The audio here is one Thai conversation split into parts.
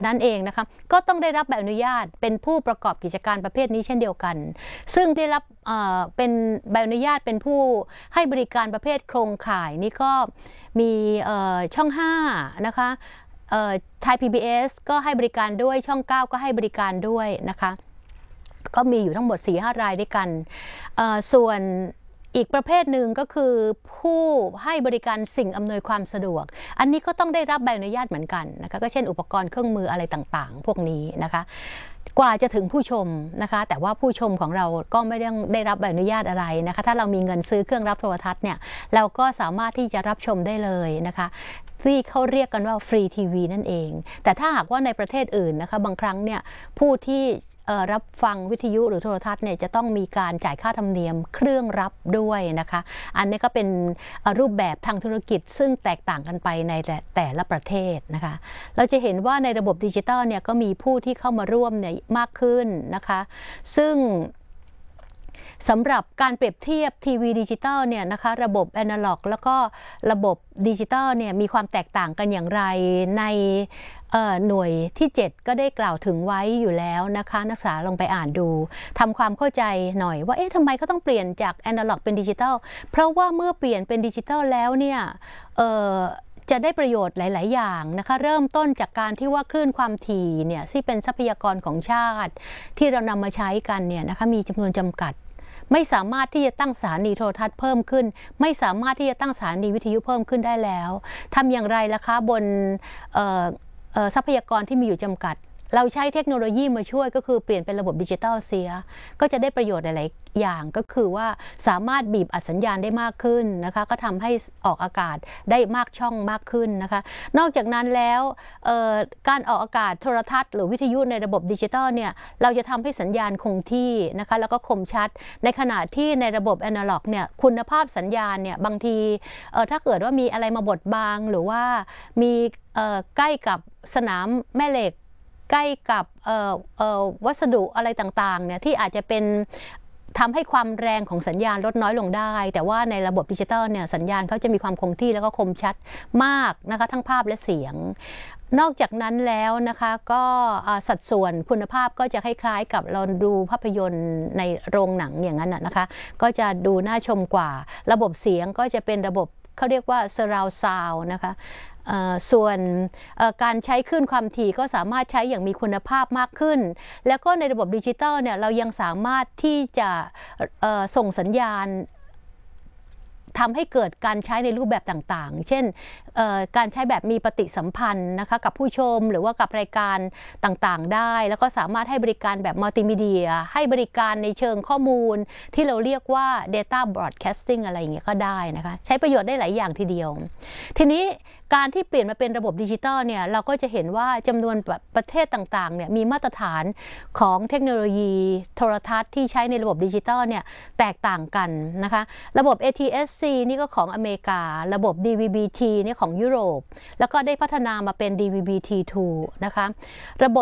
นั่นเองนะคะก็ต้องได้รับใบอนุญาตเป็นผู้ประกอบกิจการประเภทนี้เช่นเดียวกันซึ่งได้รับเป็นใบอนุญาตเป็นผู้ให้บริการประเภทโครงข่ายนี่ก็มีช่อง5นะคะไทย PBS ก็ให้บริการด้วยช่อง9ก็ให้บริการด้วยนะคะก็มีอยู่ทั้งหมด 4-5 รายด้วยกันส่วนอีกประเภทหนึ่งก็คือผู้ให้บริการสิ่งอำนวยความสะดวกอันนี้ก็ต้องได้รับใบอนุญาตเหมือนกันนะคะก็เช่นอุปกรณ์เครื่องมืออะไรต่างๆพวกนี้นะคะกว่าจะถึงผู้ชมนะคะแต่ว่าผู้ชมของเราก็ไม่ได้รับใบอนุญาตอะไรนะคะถ้าเรามีเงินซื้อเครื่องรับโทรทัศน์เนี่ยเราก็สามารถที่จะรับชมได้เลยนะคะที่เขาเรียกกันว่าฟรีทีวีนั่นเองแต่ถ้าหากว่าในประเทศอื่นนะคะบางครั้งเนี่ยผู้ที่รับฟังวิทยุหรือโทรทัศน์เนี่ยจะต้องมีการจ่ายค่าธรรมเนียมเครื่องรับด้วยนะคะอันนี้ก็เป็นรูปแบบทางธุรกิจซึ่งแตกต่างกันไปในแต่ละประเทศนะคะเราจะเห็นว่าในระบบดิจิทัลเนี่ยก็มีผู้ที่เข้ามาร่วมเนี่ยมากขึ้นนะคะซึ่งสำหรับการเปรียบเทียบทีวีดิจิตอลเนี่ยนะคะระบบแอนะล็อกแล้วก็ระบบดิจิตอลเนี่ยมีความแตกต่างกันอย่างไรในหน่วยที่7ก็ได้กล่าวถึงไว้อยู่แล้วนะคะนักศึกษาลองไปอ่านดูทำความเข้าใจหน่อยว่าทำไมเขาต้องเปลี่ยนจากแอนะล็อกเป็นดิจิตอลเพราะว่าเมื่อเปลี่ยนเป็นดิจิตอลแล้วเนี่ยจะได้ประโยชน์หลายๆอย่างนะคะเริ่มต้นจากการที่ว่าคลื่นความถี่เนี่ยที่เป็นทรัพยากรของชาติที่เรานำมาใช้กันเนี่ยนะคะมีจำนวนจำกัดไม่สามารถที่จะตั้งสถานีโทรทัศน์เพิ่มขึ้นไม่สามารถที่จะตั้งสถานีวิทยุเพิ่มขึ้นได้แล้วทำอย่างไรล่ะคะบนทรัพยากรที่มีอยู่จำกัดเราใช้เทคโนโลยีมาช่วยก็คือเปลี่ยนเป็นระบบดิจิทัลเสียก็จะได้ประโยชน์หลายๆอย่างก็คือว่าสามารถบีบอัดสัญญาณได้มากขึ้นนะคะก็ทำให้ออกอากาศได้มากช่องมากขึ้นนะคะนอกจากนั้นแล้วการออกอากาศโทรทัศน์หรือวิทยุในระบบดิจิทัลเนี่ยเราจะทำให้สัญญาณคงที่นะคะแล้วก็คมชัดในขณะที่ในระบบแอนะล็อกเนี่ยคุณภาพสัญญาณเนี่ยบางทีถ้าเกิดว่ามีอะไรมาบดบังหรือว่ามีใกล้กับสนามแม่เหล็กใกล้กับวัสดุอะไรต่างๆเนี่ยที่อาจจะเป็นทำให้ความแรงของสัญญาณลดน้อยลงได้แต่ว่าในระบบดิจิทัลเนี่ยสัญญาณเขาจะมีความคงที่แล้วก็คมชัดมากนะคะทั้งภาพและเสียงนอกจากนั้นแล้วนะคะก็สัดส่วนคุณภาพก็จะคล้ายๆกับเราดูภาพยนตร์ในโรงหนังอย่างนั้นนะคะก็จะดูน่าชมกว่าระบบเสียงก็จะเป็นระบบเขาเรียกว่า surround sound นะคะส่วนการใช้คลื่นความถี่ก็สามารถใช้อย่างมีคุณภาพมากขึ้นแล้วก็ในระบบดิจิทัลเนี่ยเรายังสามารถที่จะส่งสัญญาณทำให้เกิดการใช้ในรูปแบบต่างๆเช่นการใช้แบบมีปฏิสัมพันธ์นะคะกับผู้ชมหรือว่ากับรายการต่างๆได้แล้วก็สามารถให้บริการแบบมัลติมีเดียให้บริการในเชิงข้อมูลที่เราเรียกว่า Data Broadcasting อะไรอย่างเงี้ยก็ได้นะคะใช้ประโยชน์ได้หลายอย่างทีเดียวทีนี้การที่เปลี่ยนมาเป็นระบบดิจิตอลเนี่ยเราก็จะเห็นว่าจำนวนประเทศต่างๆเนี่ยมีมาตรฐานของเทคโนโลยีโทรทัศน์ที่ใช้ในระบบดิจิตอลเนี่ยแตกต่างกันนะคะระบบ ATSC นี่ก็ของอเมริการะบบ DVB-T นี่ของยุโรปแล้วก็ได้พัฒนามาเป็น DVB-T2 นะคะระบบ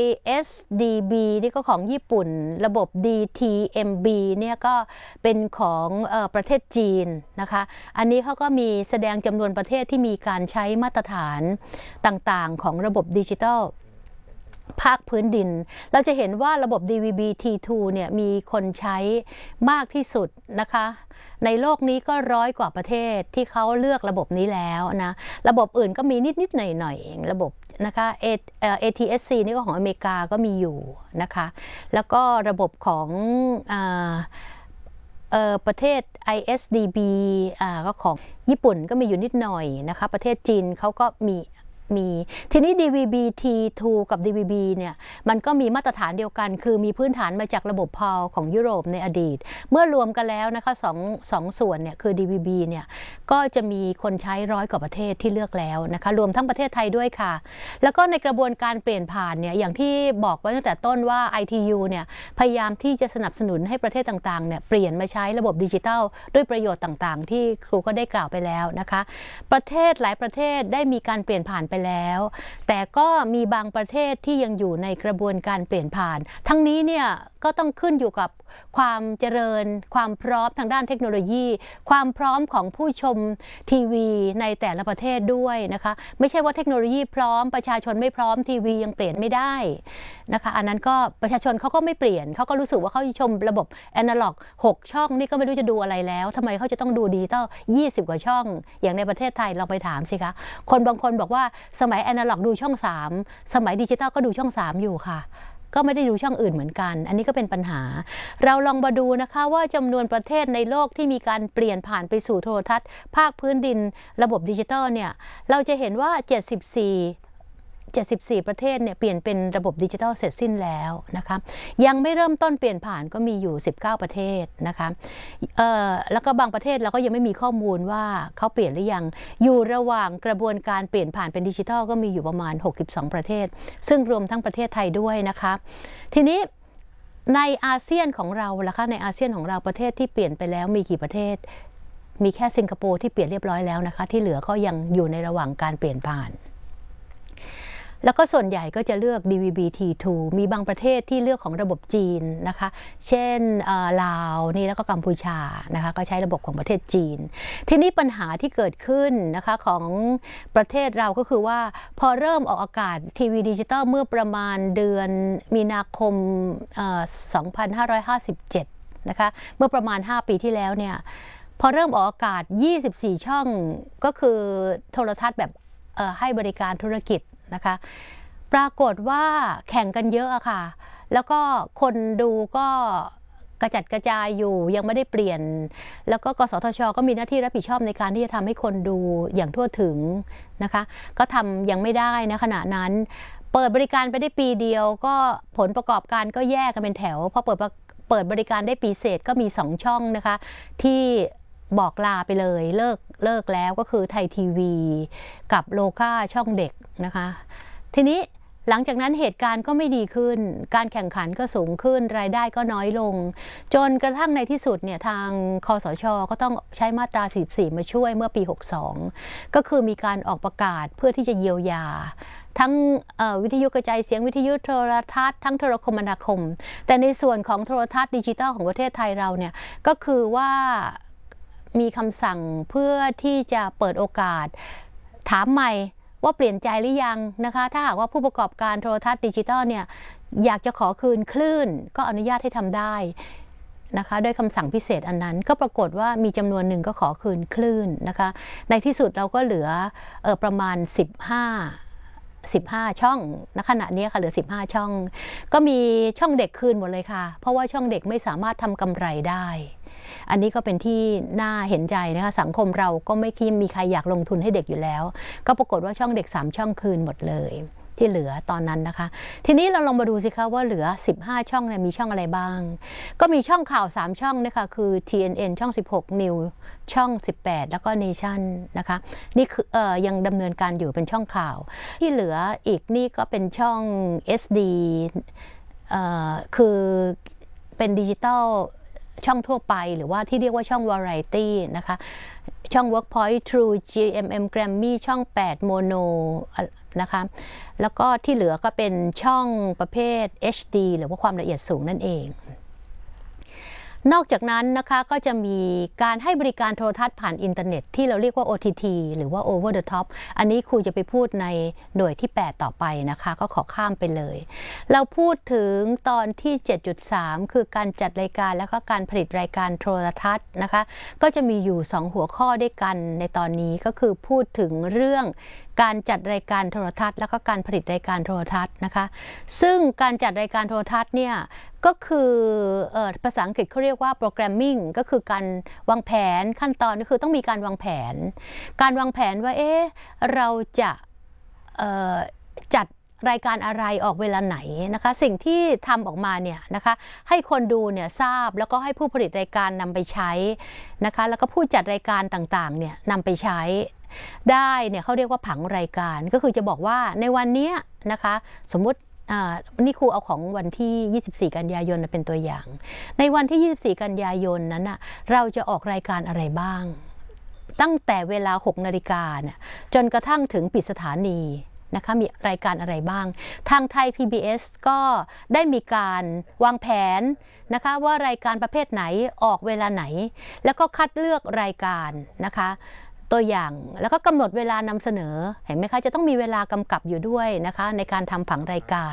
ISDB นี่ก็ของญี่ปุ่นระบบ DTMB เนี่ยก็เป็นของประเทศจีนนะคะอันนี้เขาก็มีแสดงจำนวนประเทศที่มีการใช้มาตรฐานต่างๆของระบบดิจิทัลภาคพื้นดินเราจะเห็นว่าระบบ DVB-T2 เนี่ยมีคนใช้มากที่สุดนะคะในโลกนี้ก็100 กว่าประเทศที่เขาเลือกระบบนี้แล้วนะระบบอื่นก็มีนิดๆหน่อยๆเองระบบนะคะ ATSC นี่ก็ของอเมริกาก็มีอยู่นะคะแล้วก็ระบบของประเทศ ISDB ก็ของญี่ปุ่นก็มีอยู่นิดหน่อยนะคะประเทศจีนเขาก็มีทีนี้ DVB-T2 กับ DVB เนี่ยมันก็มีมาตรฐานเดียวกันคือมีพื้นฐานมาจากระบบ PAL ของยุโรปในอดีตเมื่อรวมกันแล้วนะคะสองส่วนเนี่ยคือ DVB เนี่ยก็จะมีคนใช้100 กว่าประเทศที่เลือกแล้วนะคะรวมทั้งประเทศไทยด้วยค่ะแล้วก็ในกระบวนการเปลี่ยนผ่านเนี่ยอย่างที่บอกไว้ตั้งแต่ต้นว่า ITU เนี่ยพยายามที่จะสนับสนุนให้ประเทศต่างๆเนี่ยเปลี่ยนมาใช้ระบบดิจิทัลด้วยประโยชน์ต่างๆที่ครูก็ได้กล่าวไปแล้วนะคะประเทศหลายประเทศได้มีการเปลี่ยนผ่านไปแล้ว แต่ก็มีบางประเทศที่ยังอยู่ในกระบวนการเปลี่ยนผ่านทั้งนี้เนี่ยก็ต้องขึ้นอยู่กับความเจริญความพร้อมทางด้านเทคโนโลยีความพร้อมของผู้ชมทีวีในแต่ละประเทศด้วยนะคะไม่ใช่ว่าเทคโนโลยีพร้อมประชาชนไม่พร้อมทีวียังเปลี่ยนไม่ได้นะคะอันนั้นก็ประชาชนเขาก็ไม่เปลี่ยนเขาก็รู้สึกว่าเขาชมระบบแอนะล็อก6ช่องนี่ก็ไม่รู้จะดูอะไรแล้วทำไมเขาจะต้องดูดิจิตอล20 กว่าช่องอย่างในประเทศไทยเราไปถามสิคะคนบางคนบอกว่าสมัยแอนะล็อกดูช่อง3สมัยดิจิตอลก็ดูช่อง3อยู่ค่ะก็ไม่ได้ดูช่องอื่นเหมือนกันอันนี้ก็เป็นปัญหาเราลองมาดูนะคะว่าจำนวนประเทศในโลกที่มีการเปลี่ยนผ่านไปสู่โทรทัศน์ภาคพื้นดินระบบดิจิตอลเนี่ยเราจะเห็นว่า74ประเทศเนี่ยเปลี่ยนเป็นระบบดิจิทัลเสร็จสิ้นแล้วนะคะยังไม่เริ่มต้นเปลี่ยนผ่านก็มีอยู่19ประเทศนะคะแล้วก็บางประเทศเราก็ยังไม่มีข้อมูลว่าเขาเปลี่ยนหรือยังอยู่ระหว่างกระบวนการเปลี่ยนผ่านเป็นดิจิทัลก็มีอยู่ประมาณ62ประเทศซึ่งรวมทั้งประเทศไทยด้วยนะคะทีนี้ในอาเซียนของเราล่ะคะในอาเซียนของเราประเทศที่เปลี่ยนไปแล้วมีกี่ประเทศมีแค่สิงคโปร์ที่เปลี่ยนเรียบร้อยแล้วนะคะที่เหลือก็ยังอยู่ในระหว่างการเปลี่ยนผ่านแล้วก็ส่วนใหญ่ก็จะเลือก DVB-T2 มีบางประเทศที่เลือกของระบบจีนนะคะเช่นลาวนี่แล้วก็กัมพูชานะคะก็ใช้ระบบของประเทศจีนทีนี้ปัญหาที่เกิดขึ้นนะคะของประเทศเราก็คือว่าพอเริ่มออกอากาศทีวีดิจิตอลเมื่อประมาณเดือนมีนาคม2557นะคะเมื่อประมาณ5ปีที่แล้วเนี่ยพอเริ่มออกอากาศ24ช่องก็คือโทรทัศน์แบบให้บริการธุรกิจนะคะปรากฏว่าแข่งกันเยอะอะค่ะแล้วก็คนดูก็กระจัดกระจายอยู่ยังไม่ได้เปลี่ยนแล้วก็กสทช.ก็มีหน้าที่รับผิดชอบในการที่จะทำให้คนดูอย่างทั่วถึงนะคะก็ทำยังไม่ได้นะขณะนั้นเปิดบริการไปได้ปีเดียวก็ผลประกอบการก็แยกกันเป็นแถวพอเปิดบริการได้ปีเศษก็มี2ช่องนะคะที่บอกลาไปเลยเลิกแล้วก็คือไทยทีวีกับโลค่าช่องเด็กนะคะทีนี้หลังจากนั้นเหตุการณ์ก็ไม่ดีขึ้นการแข่งขันก็สูงขึ้นรายได้ก็น้อยลงจนกระทั่งในที่สุดเนี่ยทางคสช.ก็ต้องใช้มาตรา44มาช่วยเมื่อปี62ก็คือมีการออกประกาศเพื่อที่จะเยียวยาทั้งวิทยุกระจายเสียงวิทยุโทรทัศน์ทั้งโทรคมนาคมแต่ในส่วนของโทรทัศน์ดิจิทัลของประเทศไทยเราเนี่ยก็คือว่ามีคำสั่งเพื่อที่จะเปิดโอกาสถามใหม่ว่าเปลี่ยนใจหรือยังนะคะถ้าหากว่าผู้ประกอบการโทรทัศน์ดิจิทัลเนี่ยอยากจะขอคืนคลื่นก็อนุญาตให้ทำได้นะคะด้วยคำสั่งพิเศษอันนั้นก็ปรากฏว่ามีจำนวนหนึ่งก็ขอคืนคลื่นนะคะในที่สุดเราก็เหลือประมาณ15ช่องณขณะนี้ค่ะเหลือ15ช่องก็มีช่องเด็กคืนหมดเลยค่ะเพราะว่าช่องเด็กไม่สามารถทำกำไรได้อันนี้ก็เป็นที่น่าเห็นใจนะคะสังคมเราก็ไม่คิดมีใครอยากลงทุนให้เด็กอยู่แล้วก็ปรากฏว่าช่องเด็ก3ช่องคืนหมดเลยที่เหลือตอนนั้นนะคะทีนี้เราลองมาดูสิคะว่าเหลือ15ช่องเนี่ยมีช่องอะไรบ้างก็มีช่องข่าว3ช่องนะคะคือ TNN ช่อง16 New ช่อง18แล้วก็ Nation นะคะนี่คือยังดำเนินการอยู่เป็นช่องข่าวที่เหลืออีกนี่ก็เป็นช่อง SD คือเป็นดิจิตอลช่องทั่วไปหรือว่าที่เรียกว่าช่อง Variety นะคะช่อง Workpoint True GMM Grammy ช่อง8 Mono นะคะแล้วก็ที่เหลือก็เป็นช่องประเภท HD หรือว่าความละเอียดสูงนั่นเองนอกจากนั้นนะคะก็จะมีการให้บริการโทรทัศน์ผ่านอินเทอร์เน็ตที่เราเรียกว่า OTT หรือว่า Over the Top อันนี้ครูจะไปพูดในหน่วยที่8ต่อไปนะคะก็ขอข้ามไปเลยเราพูดถึงตอนที่ 7.3 คือการจัดรายการแล้วก็การผลิตรายการโทรทัศน์นะคะก็จะมีอยู่2หัวข้อด้วยกันในตอนนี้ก็คือพูดถึงเรื่องการจัดรายการโทรทัศน์แล้วก็การผลิตรายการโทรทัศน์นะคะซึ่งการจัดรายการโทรทัศน์เนี่ยก็คือภาษาอังกฤษเขาเรียกว่า programming ก็คือการวางแผนขั้นตอนก็คือต้องมีการวางแผนว่าเราจะจัดรายการอะไรออกเวลาไหนนะคะสิ่งที่ทำออกมาเนี่ยนะคะให้คนดูเนี่ยทราบแล้วก็ให้ผู้ผลิตรายการนำไปใช้นะคะแล้วก็ผู้จัดรายการต่างๆเนี่ยนำไปใช้ได้เนี่ยเขาเรียกว่าผังรายการก็คือจะบอกว่าในวันนี้นะคะสมมุตินี่ครูเอาของวันที่24กันยายนเป็นตัวอย่างในวันที่24กันยายนนั้นน่ะเราจะออกรายการอะไรบ้างตั้งแต่เวลา 6 นาฬิกาเนี่ยจนกระทั่งถึงปิดสถานีนะคะมีรายการอะไรบ้างทางไทย PBS ก็ได้มีการวางแผนนะคะว่ารายการประเภทไหนออกเวลาไหนแล้วก็คัดเลือกรายการนะคะตัวอย่างแล้วก็กำหนดเวลานำเสนอเห็นไหมคะจะต้องมีเวลากำกับอยู่ด้วยนะคะในการทำผังรายการ